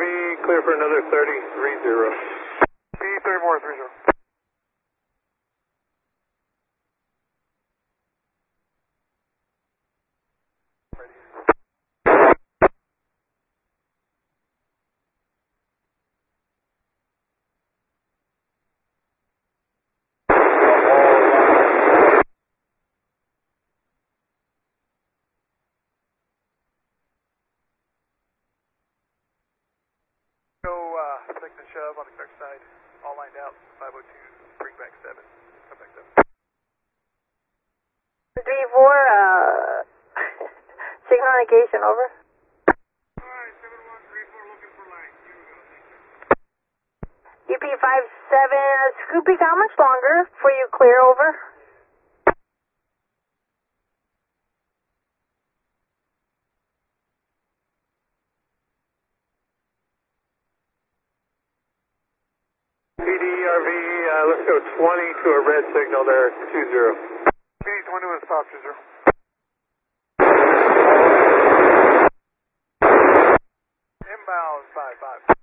clear for another 30-30. PD 30 more, 30. Take the shove on the correct side, all lined out, 502, bring back 7, come back 7. 3-4, signal indication, over. Alright, 7134 looking for line, here we go, thank you. UP57, Scoopy, how much longer before you clear, over? PDRV, let's go 20 to a red signal there, 20. PD 20 with stop, 20. Inbound 55.